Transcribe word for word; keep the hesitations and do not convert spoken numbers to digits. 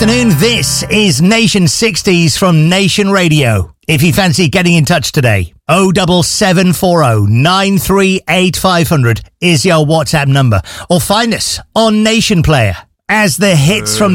afternoon. This is Nation sixties from Nation Radio. If you fancy getting in touch today, oh seven seven four oh nine three eight five hundred is your WhatsApp number. Or find us on Nation Player as the hits from